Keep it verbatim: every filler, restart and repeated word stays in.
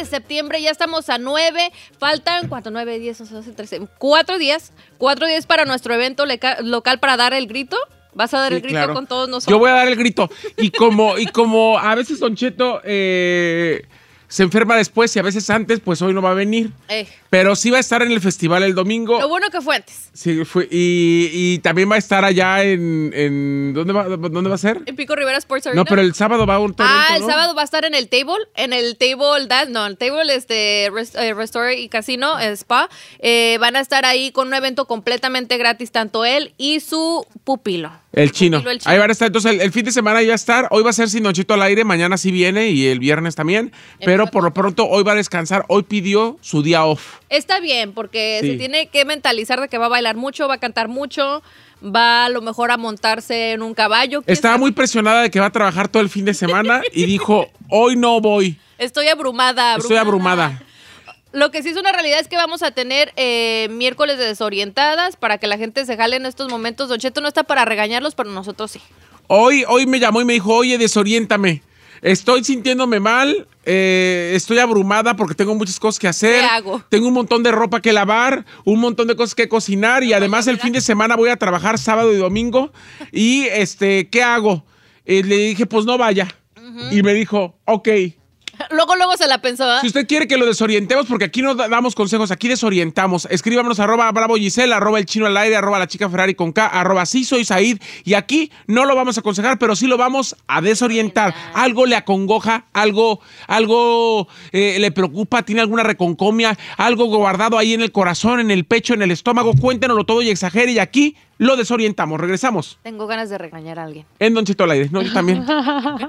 septiembre, ya estamos a nueve. Faltan, ¿cuánto? nueve, diez, once, doce, trece. Cuatro días. Cuatro días para nuestro evento leca- local para dar el grito. ¿Vas a dar Sí, el grito claro. con todos nosotros? Yo voy a dar el grito. Y como, y como a veces Don Cheto eh, se enferma después y a veces antes, pues hoy no va a venir. Eh, Pero sí va a estar en el festival el domingo. lo bueno que fue antes. Sí, fue, y, y también va a estar allá en... en ¿dónde, va, ¿Dónde va a ser? En Pico Rivera Sports Arena. No, pero el sábado va a un Ah, evento, el ¿no? sábado va a estar en el table, en el table, that, no, el table este rest, eh, Restore y Casino, eh, Spa. Eh, van a estar ahí con un evento completamente gratis, tanto él y su pupilo. El chino. Pupilo, el chino. Ahí van a estar. Entonces, el, el fin de semana ya va a estar. Hoy va a ser sin Don Cheto al aire, mañana sí viene y el viernes también. Pero por lo pronto, hoy va a descansar. Hoy pidió su día off. Está bien, porque Sí. se tiene que mentalizar de que va a bailar mucho, va a cantar mucho, va a lo mejor a montarse en un caballo. ¿quién Estaba sabe? muy presionada de que va a trabajar todo el fin de semana y dijo, hoy no voy. Estoy abrumada, abrumada. Estoy abrumada. Lo que sí es una realidad es que vamos a tener eh, miércoles de desorientadas para que la gente se jale en estos momentos. Don Cheto no está para regañarlos, pero nosotros sí. Hoy, hoy me llamó y me dijo, oye, desoriéntame. Estoy sintiéndome mal, eh, estoy abrumada porque tengo muchas cosas que hacer. ¿Qué hago? Tengo un montón de ropa que lavar, un montón de cosas que cocinar y además el fin de semana voy a trabajar sábado y domingo. Y, este, ¿qué hago? Eh, le dije, pues no vaya. Y me dijo, ok. Luego, luego se la pensó, ¿ah? Si usted quiere que lo desorientemos, porque aquí no da- damos consejos, aquí desorientamos. Escríbanos arroba Bravo Giselle, arroba el chino al aire, arroba la chica Ferrari con K, arroba sí soy Said. Y aquí no lo vamos a aconsejar, pero sí lo vamos a desorientar. Algo le acongoja, algo, algo eh, le preocupa, tiene alguna reconcomia, algo guardado ahí en el corazón, en el pecho, en el estómago. Cuéntenoslo todo y exagere. Y aquí lo desorientamos. Regresamos Tengo ganas de regañar a alguien. en Don Cheto al aire. No, yo también.